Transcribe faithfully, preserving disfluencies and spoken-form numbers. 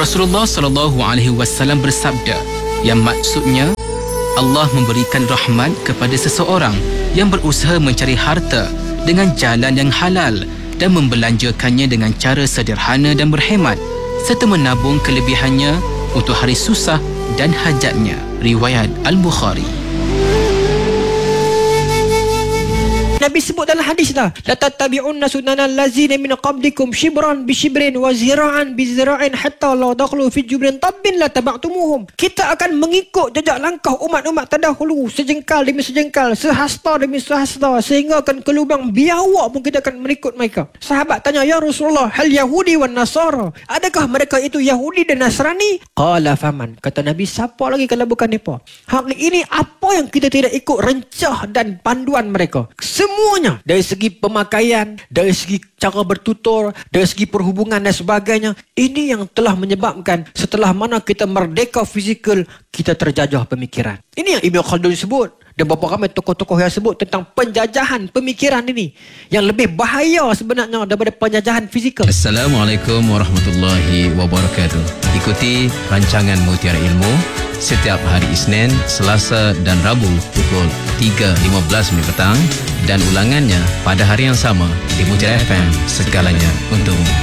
Rasulullah sallallahu alaihi wasallam bersabda, yang maksudnya Allah memberikan rahmat kepada seseorang yang berusaha mencari harta dengan jalan yang halal dan membelanjakannya dengan cara sederhana dan berhemat, serta menabung kelebihannya untuk hari susah dan hajatnya. Riwayat Al-Bukhari. Nabi sebut dalam hadis dah, la tattabi'unna sunanal lazina min qablikum shibran bi shibrin wa zira'an bi zira'in hatta la dakhlu fi jubrin tabbin la taba'tumuhum. Kita akan mengikut jejak langkah umat-umat terdahulu, sejengkal demi sejengkal, sehasta demi sehasta, sehingga akan ke lubang biawak pun kita akan mengikut mereka. Sahabat tanya, ya Rasulullah, hal Yahudi wan Nasara, adakah mereka itu Yahudi dan Nasrani? Qala faman, kata Nabi, siapa lagi kalau bukan mereka? Hari ini apa yang kita tidak ikut rencah dan panduan mereka? Semuanya, dari segi pemakaian, dari segi cara bertutur, dari segi perhubungan dan sebagainya. Ini yang telah menyebabkan setelah mana kita merdeka fizikal, kita terjajah pemikiran. Ini yang Ibn Khaldun sebut. Dan beberapa ramai tokoh-tokoh yang sebut tentang penjajahan pemikiran ini, yang lebih bahaya sebenarnya daripada penjajahan fizikal. Assalamualaikum warahmatullahi wabarakatuh. Ikuti rancangan Mutiara Ilmu setiap hari Isnin, Selasa dan Rabu pukul tiga lima belas minit petang, dan ulangannya pada hari yang sama di Mutiara F M, segalanya untukmu.